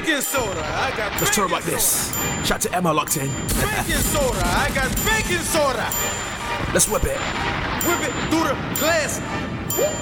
baking soda. I got Let's turn it like this. Shout to Emma locked in. baking soda. I got baking soda. Let's whip it. Whip it through the glass.